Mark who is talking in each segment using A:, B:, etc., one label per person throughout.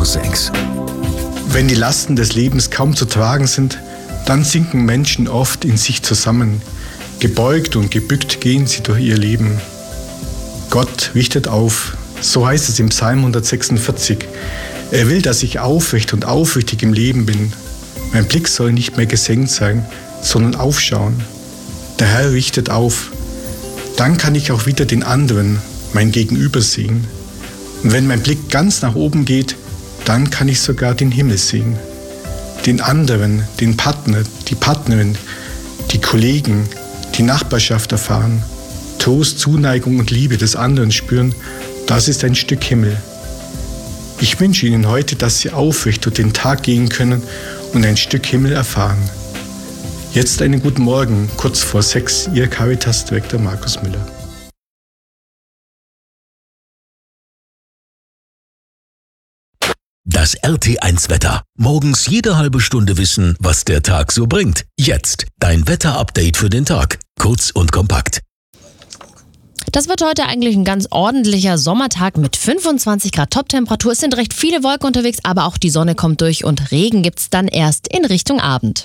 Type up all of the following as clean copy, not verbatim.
A: 104,6.
B: Wenn die Lasten des Lebens kaum zu tragen sind, dann sinken Menschen oft in sich zusammen. Gebeugt und gebückt gehen sie durch ihr Leben. Gott richtet auf, so heißt es im Psalm 146. Er will, dass ich aufrecht und aufrichtig im Leben bin. Mein Blick soll nicht mehr gesenkt sein, sondern aufschauen. Der Herr richtet auf. Dann kann ich auch wieder den anderen, mein Gegenüber, sehen. Und wenn mein Blick ganz nach oben geht, dann kann ich sogar den Himmel sehen. Den anderen, den Partner, die Partnerin, die Kollegen, die Nachbarschaft erfahren. Trost, Zuneigung und Liebe des anderen spüren, das ist ein Stück Himmel. Ich wünsche Ihnen heute, dass Sie aufrecht durch den Tag gehen können und ein Stück Himmel erfahren. Jetzt einen guten Morgen, kurz vor 6, Ihr Caritas-Direktor Markus Müller.
A: Das RT1-Wetter. Morgens jede halbe Stunde wissen, was der Tag so bringt. Jetzt dein Wetter-Update für den Tag. Kurz und kompakt.
C: Das wird heute eigentlich ein ganz ordentlicher Sommertag mit 25 Grad Toptemperatur. Es sind recht viele Wolken unterwegs, aber auch die Sonne kommt durch und Regen gibt's dann erst in Richtung Abend.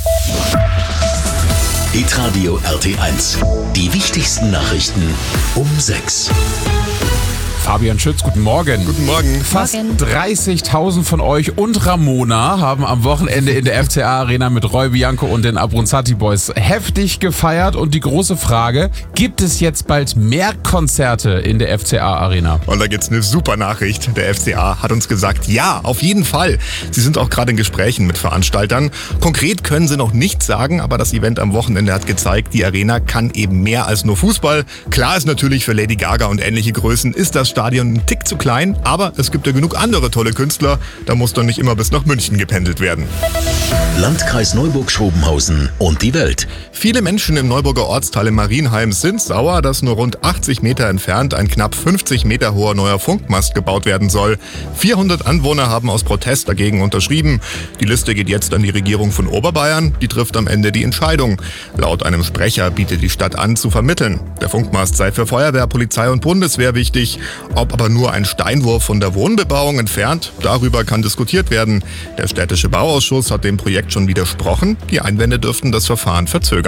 A: Hitradio RT1. Die wichtigsten Nachrichten um 6.
D: Fabian Schütz, guten Morgen.
E: Guten Morgen.
D: Fast 30.000 von euch und Ramona haben am Wochenende in der FCA Arena mit Roy Bianco und den Abronzati Boys heftig gefeiert. Und die große Frage, gibt es jetzt bald mehr Konzerte in der FCA Arena?
E: Und da gibt's eine super Nachricht. Der FCA hat uns gesagt, ja, auf jeden Fall. Sie sind auch gerade in Gesprächen mit Veranstaltern. Konkret können sie noch nichts sagen, aber das Event am Wochenende hat gezeigt, die Arena kann eben mehr als nur Fußball. Klar ist natürlich, für Lady Gaga und ähnliche Größen ist das Stadion ein Tick zu klein, aber es gibt ja genug andere tolle Künstler, da muss doch nicht immer bis nach München gependelt werden.
A: Landkreis Neuburg-Schrobenhausen und die Welt.
E: Viele Menschen im Neuburger Ortsteil in Marienheim sind sauer, dass nur rund 80 Meter entfernt ein knapp 50 Meter hoher neuer Funkmast gebaut werden soll. 400 Anwohner haben aus Protest dagegen unterschrieben. Die Liste geht jetzt an die Regierung von Oberbayern, die trifft am Ende die Entscheidung. Laut einem Sprecher bietet die Stadt an, zu vermitteln. Der Funkmast sei für Feuerwehr, Polizei und Bundeswehr wichtig. Ob aber nur ein Steinwurf von der Wohnbebauung entfernt, darüber kann diskutiert werden. Der städtische Bauausschuss hat dem Projekt schon widersprochen. Die Einwände dürften das Verfahren verzögern.